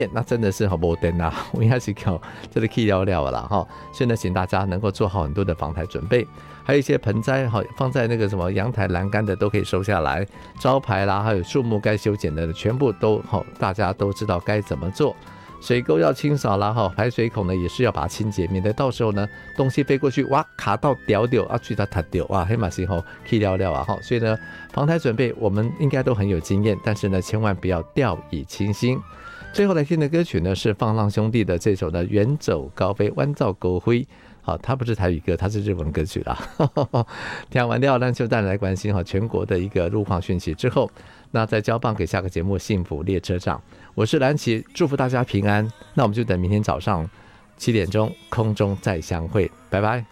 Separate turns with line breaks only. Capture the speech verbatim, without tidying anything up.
那真的是好没灯啊，我应该是靠这个气料料了哈。所以呢，请大家能够做好很多的防台准备，还有一些盆栽哈，放在那个什么阳台栏杆的都可以收下来，招牌啦，还有树木该修剪的全部都好，大家都知道该怎么做。水沟要清扫啦哈，排水孔呢也是要把它清洁，免得到时候呢东西飞过去，哇卡到掉掉啊，去它塌掉啊，黑马时候气料料啊哈。所以呢，防台准备我们应该都很有经验，但是呢，千万不要掉以轻心。最后来听的歌曲呢是放浪兄弟的这首呢《远走高飞，弯照高飞》。好，它不是台语歌，它是日文歌曲啦。听完掉，那就带来关心哈全国的一个路况讯息之后，那再交棒给下个节目《幸福列车长》。我是蓝琪，祝福大家平安。那我们就等明天早上七点钟空中再相会，拜拜。